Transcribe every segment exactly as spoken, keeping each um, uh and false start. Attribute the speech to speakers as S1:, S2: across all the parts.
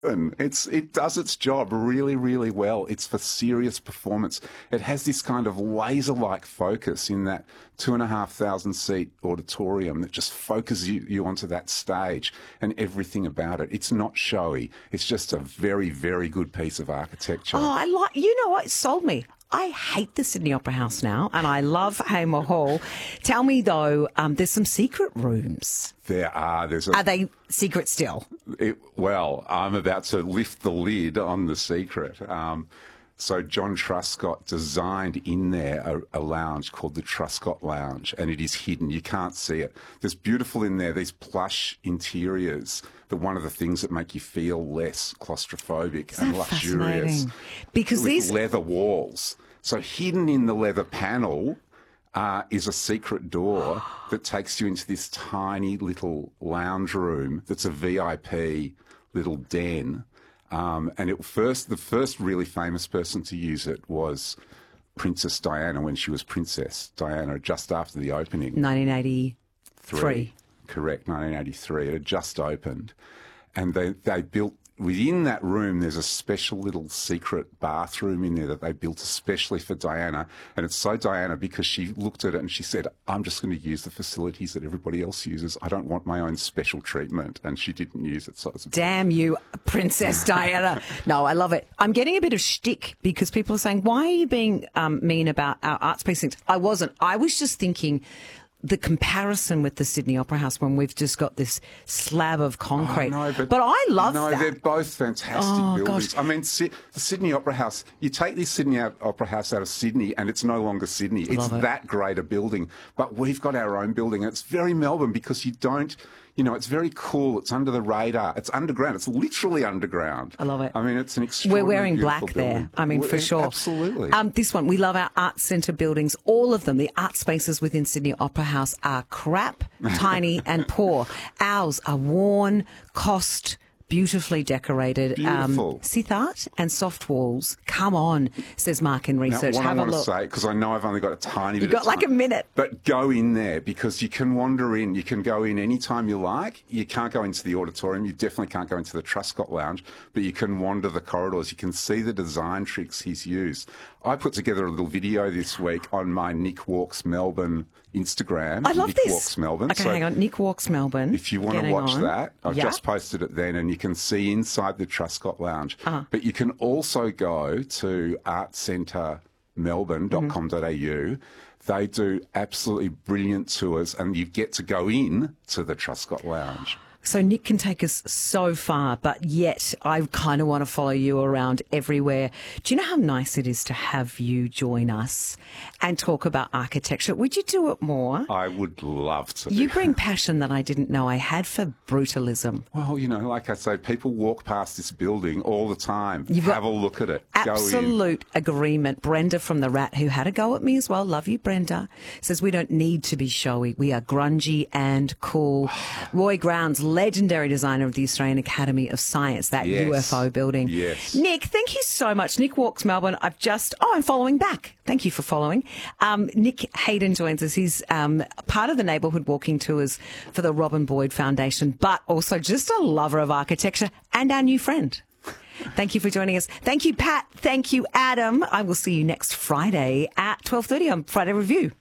S1: And it's it does its job really, really well. It's for serious performance. It has this kind of laser-like focus in that two and a half thousand seat auditorium that just focuses you, you onto that stage and everything about it. It's not showy. It's just a very, very good piece of architecture.
S2: Oh, I like. You know what? It sold me. I hate the Sydney Opera House now, and I love Hamer Hall. Tell me, though, um, there's some secret rooms.
S1: There are. There's a,
S2: are they secret still?
S1: It, well, I'm about to lift the lid on the secret. Um, so John Truscott designed in there a, a lounge called the Truscott Lounge, and it is hidden. You can't see it. There's beautiful in there, these plush interiors. That one of the things that make you feel less claustrophobic and luxurious.
S2: Because
S1: with
S2: these
S1: leather walls. So hidden in the leather panel uh, is a secret door that takes you into this tiny little lounge room that's a V I P little den. Um, and it first, the first really famous person to use it was Princess Diana when she was Princess Diana, just after the opening.
S2: nineteen eighty-three.
S1: Three. Correct, nineteen eighty-three. It had just opened. And they, they built, within that room, there's a special little secret bathroom in there that they built especially for Diana. And it's so Diana because she looked at it and she said, I'm just going to use the facilities that everybody else uses. I don't want my own special treatment. And she didn't use it. So it was a
S2: Damn you, Princess Diana. No, I love it. I'm getting a bit of shtick because people are saying, why are you being um, mean about our arts precincts? I wasn't. I was just thinking the comparison with the Sydney Opera House when we've just got this slab of concrete.
S1: Oh, no, but,
S2: but I love
S1: no,
S2: that.
S1: No, they're both fantastic
S2: oh,
S1: buildings.
S2: Gosh.
S1: I mean, the Sydney Opera House, you take this Sydney Opera House out of Sydney and it's no longer Sydney. It's
S2: it.
S1: that great a building. But we've got our own building. It's very Melbourne because you don't, you know, it's very cool. It's under the radar. It's underground. It's literally underground.
S2: I love it.
S1: I mean, it's an extraordinary
S2: We're wearing black
S1: building.
S2: there. I mean,
S1: We're,
S2: for sure.
S1: Absolutely.
S2: Um, this one, we love our arts centre buildings. All of them, the art spaces within Sydney Opera House are crap, tiny and poor. Ours are worn, cost, beautifully decorated.
S1: Beautiful.
S2: Um, Sith art and soft walls. Come on, says Mark in research.
S1: Now, what
S2: Have
S1: I
S2: a
S1: want
S2: look.
S1: to say, because I know I've only got a tiny bit
S2: You've got
S1: of
S2: like
S1: time,
S2: a minute.
S1: But go in there because you can wander in. You can go in any time you like. You can't go into the auditorium. You definitely can't go into the Truscott Lounge, but you can wander the corridors. You can see the design tricks he's used. I put together a little video this week on my Nick Walks Melbourne Instagram.
S2: I love
S1: Nick
S2: this.
S1: Walks Melbourne.
S2: Okay,
S1: so
S2: hang on. Nick Walks Melbourne.
S1: if you want to
S2: Getting
S1: watch
S2: on.
S1: that, I've
S2: Yeah.
S1: just posted it then, and you can see inside the Truscott Lounge.
S2: Uh-huh.
S1: But you can also go to art centre melbourne dot com dot a u. They do absolutely brilliant tours, and you get to go in to the Truscott Lounge.
S2: So Nick can take us so far, but yet I kind of want to follow you around everywhere. Do you know how nice it is to have you join us and talk about architecture? Would you do it more?
S1: I would love to.
S2: You bring passion that I didn't know I had for brutalism.
S1: Well, you know, like I say, people walk past this building all the time.
S2: You've
S1: Have
S2: got
S1: a look at it. Go in.
S2: Absolute agreement. Brenda from The Rat, who had a go at me as well, love you, Brenda, says we don't need to be showy. We are grungy and cool. Roy Grounds, legendary designer of the Australian Academy of Science, that
S1: Yes.
S2: U F O building.
S1: Yes.
S2: Nick, thank you so much. Nick Walks Melbourne. I've just, oh, I'm following back. Thank you for following. Um, Nick Hayden joins us. He's um, part of the neighbourhood walking tours for the Robin Boyd Foundation, but also just a lover of architecture and our new friend. Thank you for joining us. Thank you, Pat. Thank you, Adam. I will see you next Friday at twelve thirty on Friday Review.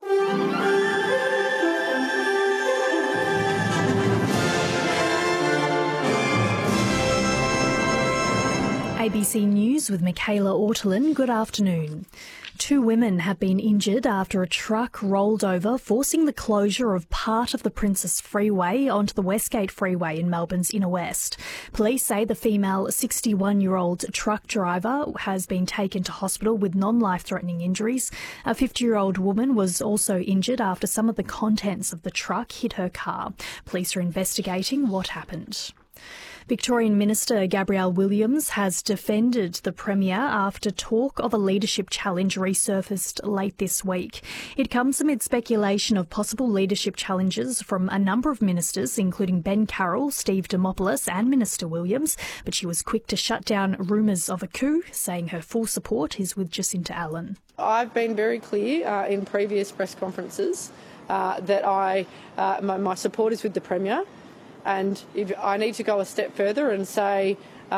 S3: A B C News with Michaela Ortolin. Good afternoon. Two women have been injured after a truck rolled over, forcing the closure of part of the Princess Freeway onto the Westgate Freeway in Melbourne's inner west. Police say the female sixty-one-year-old truck driver has been taken to hospital with non-life-threatening injuries. A fifty-year-old woman was also injured after some of the contents of the truck hit her car. Police are investigating what happened. Victorian Minister Gabrielle Williams has defended the Premier after talk of a leadership challenge resurfaced late this week. It comes amid speculation of possible leadership challenges from a number of ministers, including Ben Carroll, Steve Dimopoulos and Minister Williams, but she was quick to shut down rumours of a coup, saying her full support is with Jacinta Allen.
S4: I've been very clear uh, in previous press conferences uh, that I uh, my, my support is with the Premier. And if I need to go a step further and say